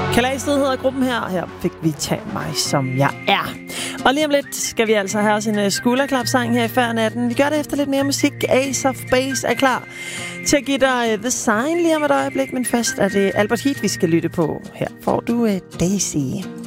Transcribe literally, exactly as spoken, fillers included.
Kalasted hedder gruppen her, og her fik vi Tag mig som jeg er. Og lige om lidt skal vi altså have også en skulderklapsang her i før natten. Vi gør det efter lidt mere musik. Ace of Base er klar til at give dig The Sign lige om et øjeblik, men først er det Albert Heat, vi skal lytte på. Her får du uh, Daisy.